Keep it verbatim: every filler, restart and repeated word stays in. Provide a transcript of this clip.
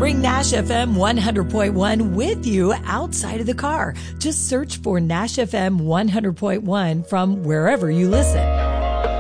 Bring Nash F M one hundred point one with you outside of the car. Just search for Nash F M one hundred point one from wherever you listen.